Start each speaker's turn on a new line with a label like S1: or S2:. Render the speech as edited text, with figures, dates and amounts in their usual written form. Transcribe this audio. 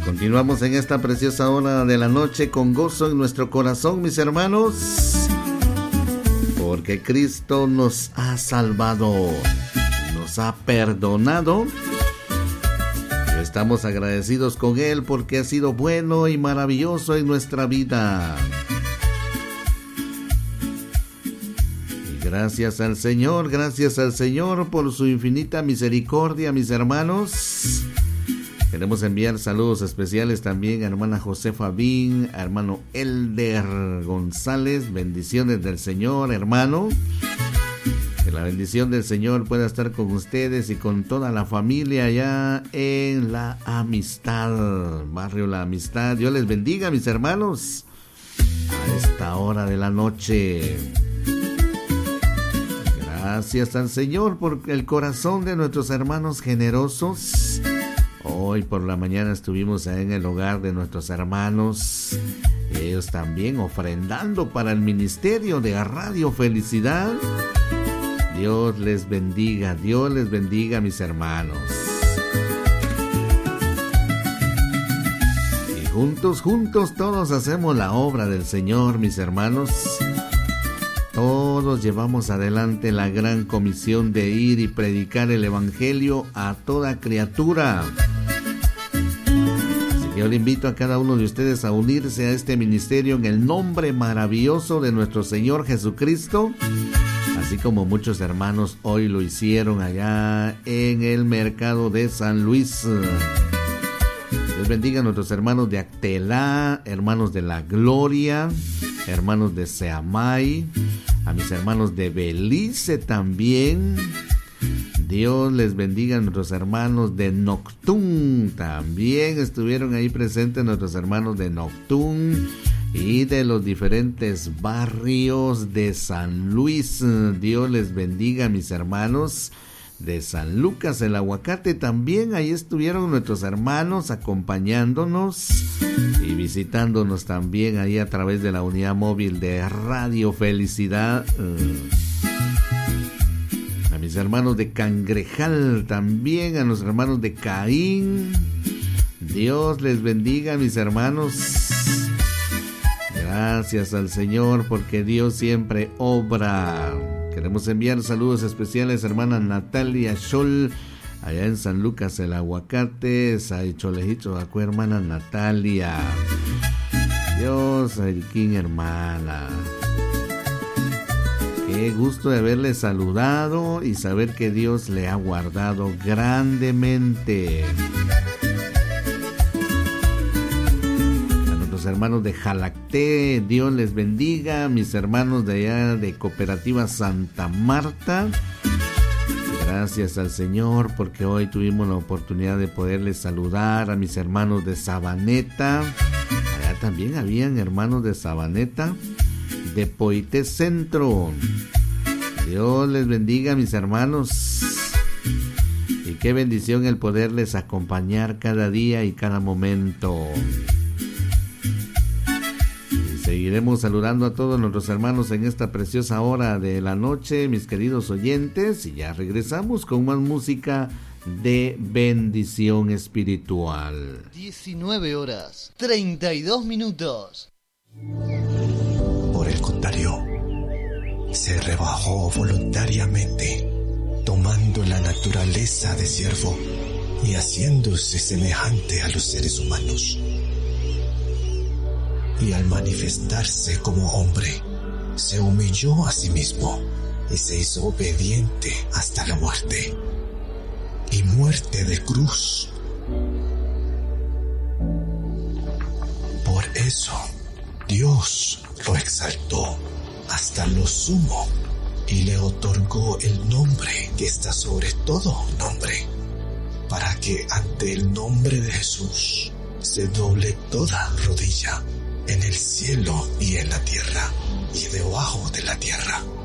S1: Continuamos en esta preciosa hora de la noche con gozo en nuestro corazón, mis hermanos, porque Cristo nos ha salvado, nos ha perdonado. Estamos agradecidos con Él porque ha sido bueno y maravilloso en nuestra vida. Y gracias al Señor por su infinita misericordia, mis hermanos. Queremos enviar saludos especiales también a hermana Josefa Bin, a hermano Elder González. Bendiciones del Señor, hermano. Que la bendición del Señor pueda estar con ustedes y con toda la familia allá en La Amistad, barrio La Amistad. Dios les bendiga, mis hermanos, a esta hora de la noche. Gracias al Señor por el corazón de nuestros hermanos generosos. Hoy por la mañana estuvimos en el hogar de nuestros hermanos, ellos también ofrendando para el ministerio de Radio Felicidad. Dios les bendiga, mis hermanos. Y juntos todos hacemos la obra del Señor, mis hermanos. Todos llevamos adelante la gran comisión de ir y predicar el Evangelio a toda criatura. Así que yo le invito a cada uno de ustedes a unirse a este ministerio en el nombre maravilloso de nuestro Señor Jesucristo, así como muchos hermanos hoy lo hicieron allá en el mercado de San Luis. Dios bendiga a nuestros hermanos de Actelá, hermanos de La Gloria, hermanos de Seamay, a mis hermanos de Belice también. Dios les bendiga a nuestros hermanos de Noctún. También estuvieron ahí presentes nuestros hermanos de Noctún y de los diferentes barrios de San Luis. Dios les bendiga, mis hermanos de San Lucas, el Aguacate. También ahí estuvieron nuestros hermanos acompañándonos y visitándonos también ahí a través de la unidad móvil de Radio Felicidad. A mis hermanos de Cangrejal también, a los hermanos de Caín. Dios les bendiga, mis hermanos. Gracias al Señor porque Dios siempre obra. Queremos enviar saludos especiales a hermana Natalia Scholl, allá en San Lucas, el Aguacate. Cholejito, acu hermana Natalia. Dios, Ariquín, hermana. Qué gusto de haberle saludado y saber que Dios le ha guardado grandemente. Hermanos de Jalacté, Dios les bendiga. Mis hermanos de allá de Cooperativa Santa Marta, gracias al Señor porque hoy tuvimos la oportunidad de poderles saludar. A mis hermanos de Sabaneta, allá también habían hermanos de Sabaneta, de Poité Centro. Dios les bendiga, mis hermanos, y qué bendición el poderles acompañar cada día y cada momento. Seguiremos saludando a todos nuestros hermanos en esta preciosa hora de la noche, mis queridos oyentes, y ya regresamos con más música de bendición espiritual.
S2: 19:32.
S3: Por el contrario, se rebajó voluntariamente, tomando la naturaleza de siervo y haciéndose semejante a los seres humanos. Y al manifestarse como hombre, se humilló a sí mismo y se hizo obediente hasta la muerte, y muerte de cruz. Por eso, Dios lo exaltó hasta lo sumo y le otorgó el nombre que está sobre todo nombre, para que ante el nombre de Jesús se doble toda rodilla, en el cielo y en la tierra y debajo de la tierra,